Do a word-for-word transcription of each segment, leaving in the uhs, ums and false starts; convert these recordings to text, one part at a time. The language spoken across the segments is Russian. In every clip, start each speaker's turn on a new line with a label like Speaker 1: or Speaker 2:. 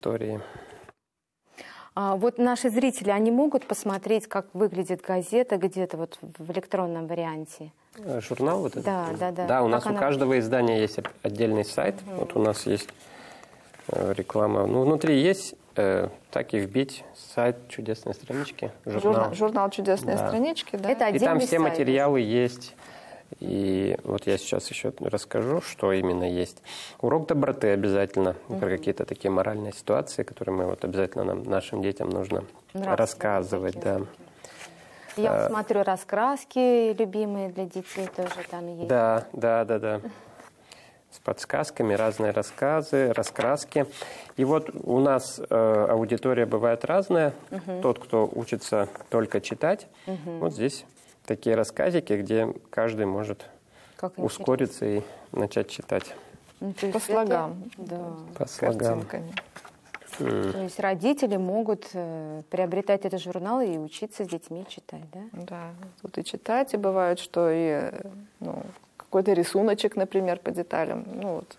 Speaker 1: истории.
Speaker 2: А вот наши зрители, они могут посмотреть, как выглядит газета где-то вот в электронном варианте?
Speaker 1: Журнал вот этот?
Speaker 2: Да, да, да.
Speaker 1: Да, у нас
Speaker 2: как
Speaker 1: у
Speaker 2: она...
Speaker 1: каждого издания есть отдельный сайт. Угу. Вот у нас есть реклама. Ну, внутри есть, э, так и вбить сайт «Чудесные странички». Журнал,
Speaker 3: журнал, журнал «Чудесные да. странички», да?
Speaker 2: Это
Speaker 1: и там все
Speaker 2: сайт.
Speaker 1: материалы есть. И вот я сейчас еще расскажу, что именно есть. Урок доброты обязательно, угу. про какие-то такие моральные ситуации, которые мы вот обязательно нам, нашим детям нужно Нравственно, рассказывать. Да.
Speaker 2: Я а, смотрю, раскраски любимые для детей тоже там есть.
Speaker 1: Да, да, да, да. С подсказками, разные рассказы, раскраски. И вот у нас э, аудитория бывает разная. Угу. Тот, кто учится только читать, угу. вот здесь такие рассказики, где каждый может как ускориться и начать читать.
Speaker 2: Ну,
Speaker 3: по слогам.
Speaker 2: Да.
Speaker 1: По слогам.
Speaker 2: Mm. То есть родители могут э, приобретать этот журнал и учиться с детьми читать, да?
Speaker 3: Да, тут и читать, и бывает, что и ну, какой-то рисуночек, например, по деталям. Ну вот.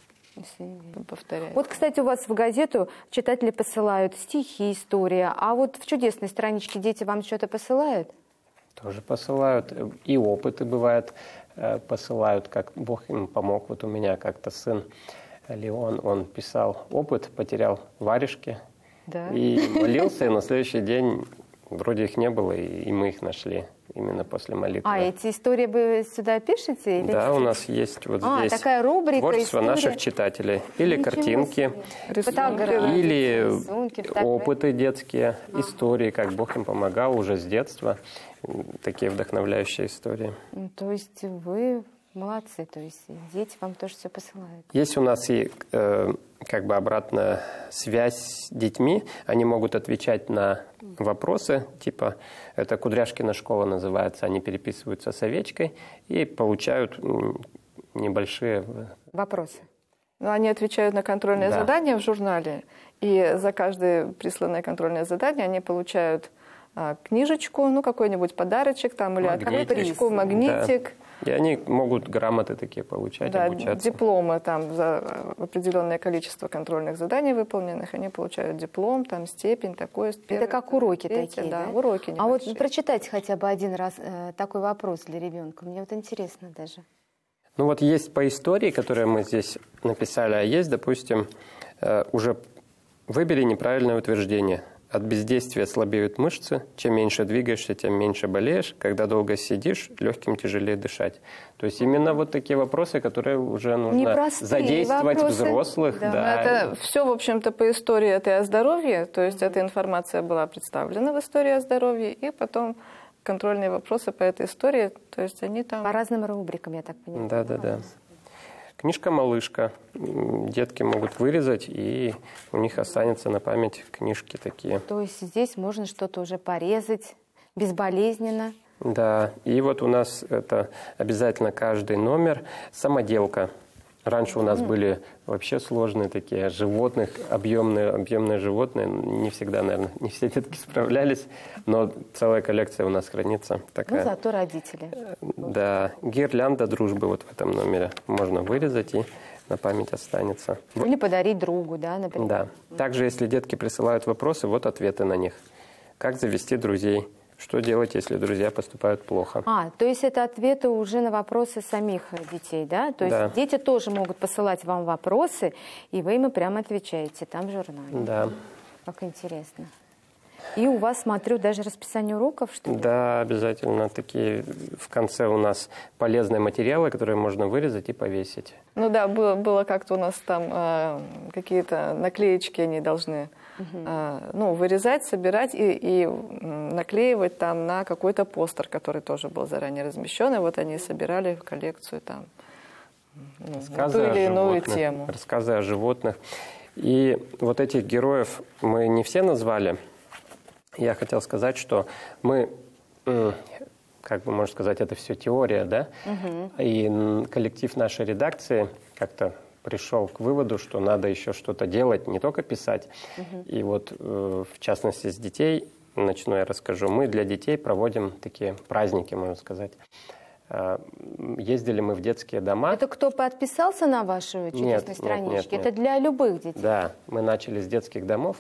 Speaker 3: Повторяю.
Speaker 2: Вот, кстати, у вас в газету читатели посылают стихи, история, а вот в «Чудесной страничке» дети вам что-то посылают?
Speaker 1: Тоже посылают. И опыты, бывает, посылают, как Бог им помог. Вот у меня как-то сын Леон, он писал опыт, потерял варежки, да? И молился, и на следующий день вроде их не было, и мы их нашли именно после молитвы.
Speaker 2: А эти истории вы сюда пишете? Или
Speaker 1: да, у нас есть вот
Speaker 2: а,
Speaker 1: здесь
Speaker 2: такая рубрика,
Speaker 1: творчество
Speaker 2: история.
Speaker 1: Наших читателей. Или Ничего картинки,
Speaker 2: рисунки,
Speaker 1: или
Speaker 2: рисунки,
Speaker 1: опыты детские, а. истории, как Бог им помогал уже с детства. Такие вдохновляющие истории.
Speaker 2: То есть вы молодцы, то есть дети вам тоже все посылают.
Speaker 1: Есть у нас и э, как бы обратная связь с детьми. Они могут отвечать на вопросы, типа, это Кудряшкина школа называется, они переписываются с овечкой и получают небольшие
Speaker 2: вопросы.
Speaker 3: Ну, они отвечают на контрольные да. задания в журнале, и за каждое присланное контрольное задание они получают а, книжечку, ну, какой-нибудь подарочек там, или открыточку, магнитик.
Speaker 1: Да. И они могут грамоты такие получать,
Speaker 3: да,
Speaker 1: обучаться.
Speaker 3: Дипломы там за определенное количество контрольных заданий выполненных, они получают диплом, там степень, такой.
Speaker 2: Это как уроки третий, такие,
Speaker 3: да?
Speaker 2: да?
Speaker 3: Уроки небольшие.
Speaker 2: А вот прочитайте хотя бы один раз э, такой вопрос для ребенка. Мне вот интересно даже.
Speaker 1: Ну вот есть по истории, которые мы здесь написали, а есть, допустим, э, уже выбери неправильное утверждение. От бездействия слабеют мышцы. Чем меньше двигаешься, тем меньше болеешь. Когда долго сидишь, легким тяжелее дышать. То есть именно вот такие вопросы, которые уже нужно
Speaker 2: Непростые
Speaker 1: задействовать
Speaker 2: вопросы.
Speaker 1: Взрослых.
Speaker 2: Да.
Speaker 1: Да.
Speaker 3: Это все, в общем-то, по истории этой о здоровье. То есть эта информация была представлена в истории о здоровье, и потом контрольные вопросы по этой истории. То есть они там...
Speaker 2: По разным рубрикам, я так понимаю.
Speaker 1: Да, да, да. Книжка-малышка. Детки могут вырезать, и у них останется на память книжки такие.
Speaker 2: То есть здесь можно что-то уже порезать безболезненно.
Speaker 1: Да, и вот у нас это обязательно каждый номер. Самоделка. Раньше у нас mm. были вообще сложные такие животных, объемные, объемные животные. Не всегда, наверное, не все детки справлялись, но целая коллекция у нас хранится. Такая.
Speaker 2: Ну, зато родители.
Speaker 1: Да, гирлянда дружбы вот в этом номере можно вырезать, и на память останется.
Speaker 2: Или подарить другу, да, например.
Speaker 1: Да. Также, если детки присылают вопросы, вот ответы на них. Как завести друзей? Что делать, если друзья поступают плохо?
Speaker 2: А, то есть это ответы уже на вопросы самих детей, да? То есть
Speaker 1: да.
Speaker 2: дети тоже могут посылать вам вопросы, и вы им прямо отвечаете там в журнале.
Speaker 1: Да.
Speaker 2: Как интересно. И у вас, смотрю, даже расписание уроков, что ли?
Speaker 1: Да, обязательно. Такие в конце у нас полезные материалы, которые можно вырезать и повесить.
Speaker 3: Ну да, было, было как-то у нас там э, какие-то наклеечки, они должны угу. э, ну, вырезать, собирать и, и наклеивать там на какой-то постер, который тоже был заранее размещен. И вот они собирали в коллекцию там ну,
Speaker 1: рассказы
Speaker 3: ту или иную
Speaker 1: животных,
Speaker 3: тему.
Speaker 1: Рассказы о животных. И вот этих героев мы не все назвали. Я хотел сказать, что мы, как бы можно сказать, это все теория, да? Угу. И коллектив нашей редакции как-то пришел к выводу, что надо еще что-то делать, не только писать. Угу. И вот, в частности, с детей, начну я расскажу, мы для детей проводим такие праздники, можно сказать. Ездили мы в детские дома.
Speaker 2: Это кто подписался на вашу чудесной
Speaker 1: нет,
Speaker 2: страничке?
Speaker 1: Нет, нет, нет.
Speaker 2: Это для любых детей?
Speaker 1: Да, мы начали с детских домов,